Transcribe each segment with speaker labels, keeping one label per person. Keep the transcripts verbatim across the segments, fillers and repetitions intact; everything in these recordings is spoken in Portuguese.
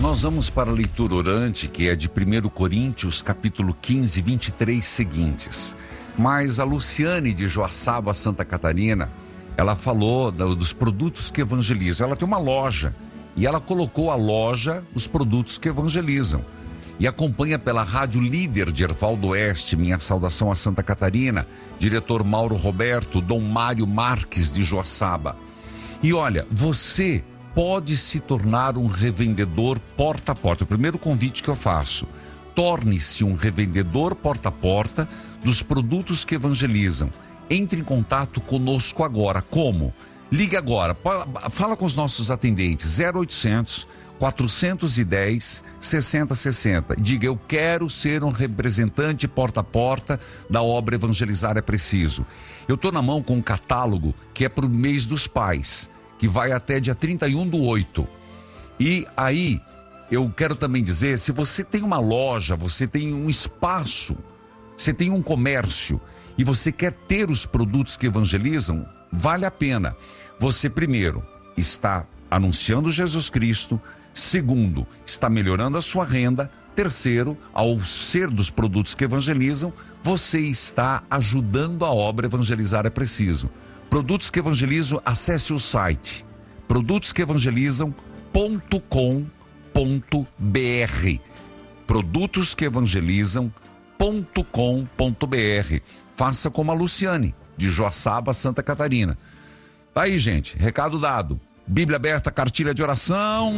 Speaker 1: Nós vamos para a leitura orante, que é de primeiro Coríntios, capítulo quinze, vinte e três seguintes. Mas a Luciane de Joaçaba, Santa Catarina, ela falou dos produtos que evangelizam. Ela tem uma loja e ela colocou a loja, os produtos que evangelizam. E acompanha pela Rádio Líder de Erval do Oeste. Minha saudação a Santa Catarina, diretor Mauro Roberto, Dom Mário Marques de Joaçaba. E olha, você pode se tornar um revendedor porta a porta. O primeiro convite que eu faço: torne-se um revendedor porta a porta dos produtos que evangelizam. Entre em contato conosco agora. Como? Ligue agora, fala com os nossos atendentes, zero oitocentos, quatrocentos e dez, sessenta sessenta. Diga: eu quero ser um representante porta a porta da obra Evangelizar é Preciso. Eu estou na mão com um catálogo que é para o mês dos pais, que vai até dia trinta e um do oito. E aí, eu quero também dizer, se você tem uma loja, você tem um espaço, você tem um comércio e você quer ter os produtos que evangelizam, vale a pena. Você, primeiro, está anunciando Jesus Cristo. Segundo, está melhorando a sua renda. Terceiro, ao ser dos produtos que evangelizam, você está ajudando a obra Evangelizar é Preciso. Produtos que evangelizam, acesse o site produtos que evangelizam ponto com ponto br. produtos que evangelizam ponto com ponto br. Faça como a Luciane, de Joaçaba, Santa Catarina. Tá aí, gente, recado dado. Bíblia aberta, cartilha de oração.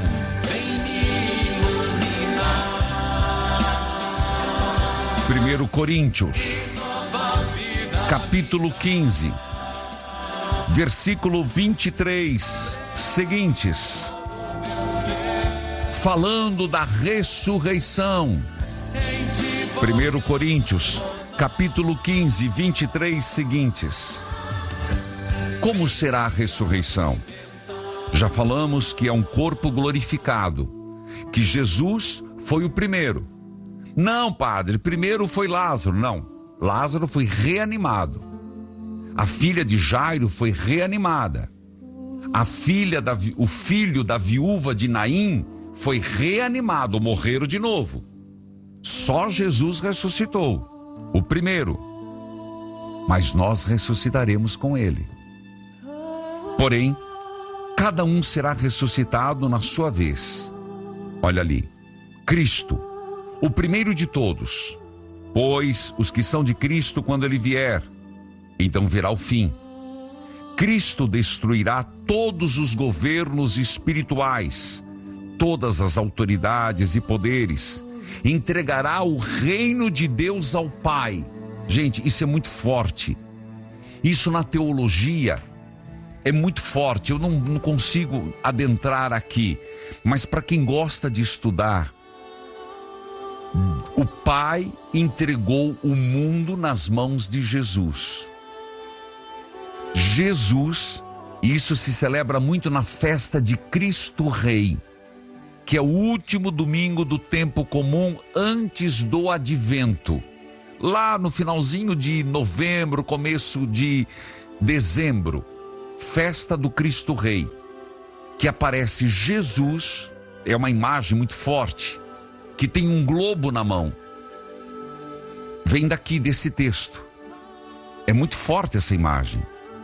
Speaker 1: primeiro Coríntios, capítulo quinze, versículo vinte e três, seguintes. Falando da ressurreição. primeiro Coríntios, capítulo quinze, vinte e três, seguintes. Como será a ressurreição? Já falamos que é um corpo glorificado, que Jesus foi o primeiro. Não, padre, primeiro foi Lázaro. Não, Lázaro foi reanimado. A filha de Jairo foi reanimada. A filha da, o filho da viúva de Naim foi reanimado, morreram de novo. Só Jesus ressuscitou, o primeiro. Mas nós ressuscitaremos com ele. Porém, cada um será ressuscitado na sua vez. Olha ali, Cristo, o primeiro de todos. Pois os que são de Cristo, quando ele vier, então virá o fim. Cristo destruirá todos os governos espirituais, todas as autoridades e poderes. Entregará o reino de Deus ao Pai. Gente, isso é muito forte. Isso na teologia é muito forte. Eu não, não consigo adentrar aqui. Mas para quem gosta de estudar, o Pai entregou o mundo nas mãos de Jesus. Jesus, isso se celebra muito na festa de Cristo Rei, que é o último domingo do tempo comum antes do advento. Lá no finalzinho de novembro, começo de dezembro, festa do Cristo Rei, que aparece Jesus, é uma imagem muito forte, que tem um globo na mão. Vem daqui desse texto. É muito forte essa imagem.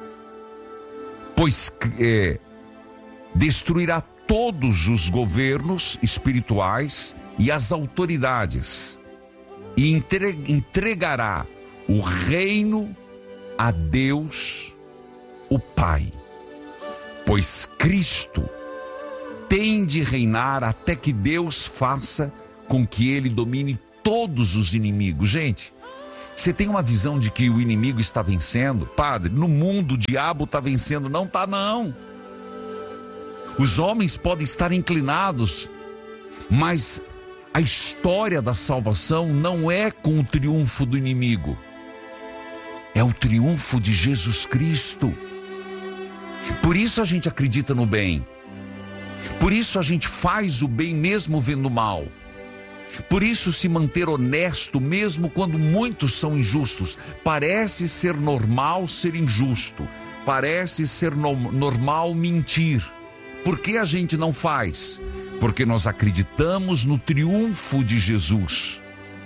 Speaker 1: Pois é, destruirá todos os governos espirituais e as autoridades, e entregará o reino a Deus, o Pai. Pois Cristo tem de reinar até que Deus faça com que ele domine todos os inimigos. Gente, você tem uma visão de que o inimigo está vencendo? Padre, no mundo o diabo está vencendo. Não está, não. Os homens podem estar inclinados, mas a história da salvação não é com o triunfo do inimigo. É o triunfo de Jesus Cristo. Por isso a gente acredita no bem. Por isso a gente faz o bem mesmo vendo mal. Por isso se manter honesto mesmo quando muitos são injustos. Parece ser normal ser injusto. Parece ser no, normal mentir. Por que a gente não faz? porque nós acreditamos no triunfo de Jesus.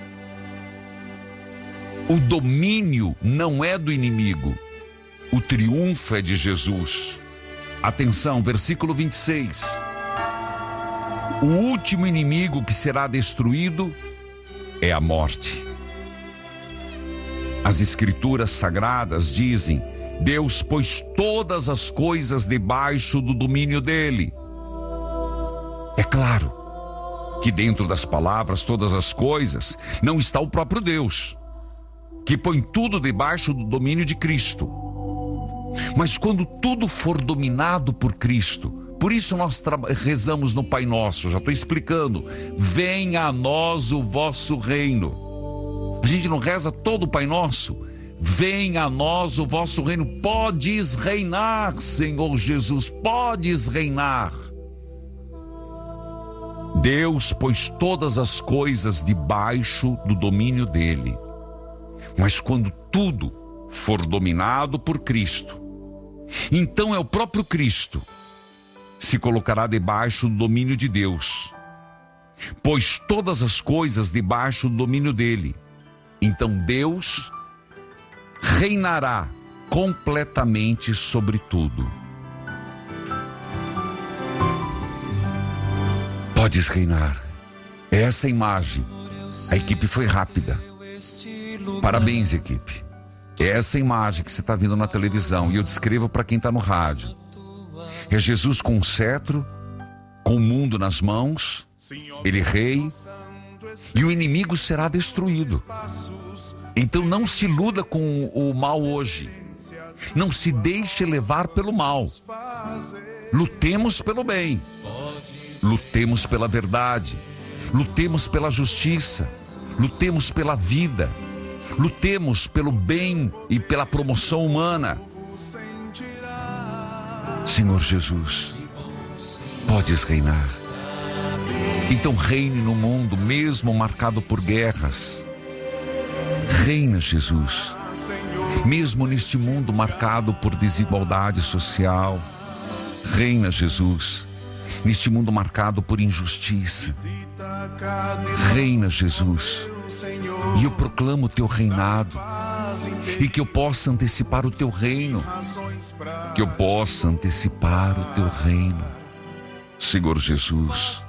Speaker 1: O domínio não é do inimigo, o triunfo é de Jesus. Atenção, versículo vinte e seis. O último inimigo que será destruído é a morte. As escrituras sagradas dizem: Deus pôs todas as coisas debaixo do domínio dele. É claro que dentro das palavras todas as coisas não está o próprio Deus, que põe tudo debaixo do domínio de Cristo. Mas quando tudo for dominado por Cristo, por isso nós rezamos no Pai Nosso, já estou explicando: venha a nós o vosso reino. A gente não reza todo o Pai Nosso? Venha a nós o vosso reino. Podes reinar, Senhor Jesus, podes reinar. Deus pôs todas as coisas debaixo do domínio dele. Mas quando tudo for dominado por Cristo, então é o próprio Cristo se colocará debaixo do domínio de Deus. Pôs todas as coisas debaixo do domínio dele. Então Deus reinará completamente sobre tudo. Podes reinar. Essa imagem. A equipe foi rápida. Parabéns, equipe. Essa imagem que você está vendo na televisão, e eu descrevo para quem está no rádio, é Jesus com um cetro, com o mundo nas mãos, ele rei, e o inimigo será destruído. Então não se iluda com o mal hoje. Não se deixe levar pelo mal. Lutemos pelo bem. Lutemos pela verdade. Lutemos pela justiça. Lutemos pela vida. Lutemos pelo bem e pela promoção humana. Senhor Jesus, podes reinar. Então reine no mundo, mesmo marcado por guerras. Reina, Jesus, mesmo neste mundo marcado por desigualdade social. Reina, Jesus, neste mundo marcado por injustiça. Reina, Jesus, e eu proclamo o teu reinado, e que eu possa antecipar o teu reino, que eu possa antecipar o teu reino. Senhor Jesus,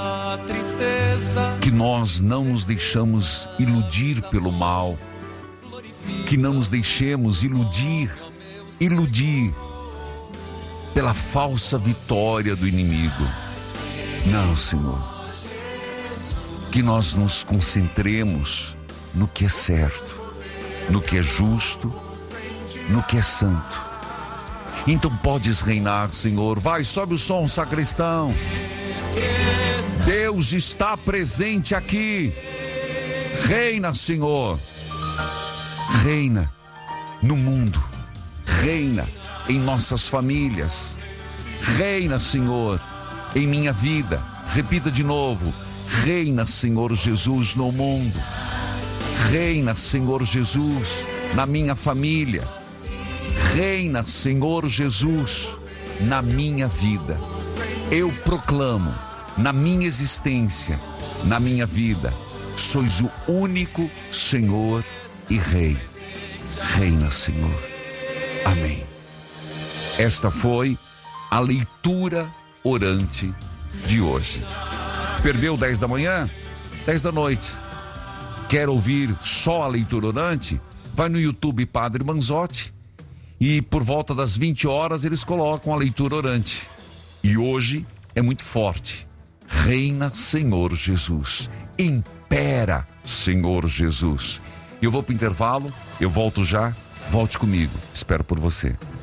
Speaker 1: que nós não nos deixamos iludir pelo mal, que não nos deixemos iludir, iludir pela falsa vitória do inimigo. Não, Senhor, que nós nos concentremos no que é certo, no que é justo, no que é santo. Então podes reinar, Senhor. Vai, sobe o som, sacristão. Deus está presente aqui. Reina, Senhor. Reina no mundo. Reina em nossas famílias. Reina, Senhor, em minha vida. Repita de novo. Reina, Senhor Jesus, no mundo. Reina, Senhor Jesus, na minha família. Reina, Senhor Jesus, na minha vida. Eu proclamo, na minha existência, na minha vida, sois o único Senhor e Rei. Reina, Senhor. Amém. Esta foi a leitura orante de hoje. Perdeu dez da manhã? dez da noite. Quer ouvir só a leitura orante? Vai no YouTube Padre Manzotti. E por volta das vinte horas eles colocam a leitura orante. E hoje é muito forte. Reina, Senhor Jesus. Impera, Senhor Jesus. Eu vou para o intervalo, eu volto já. Volte comigo. Espero por você.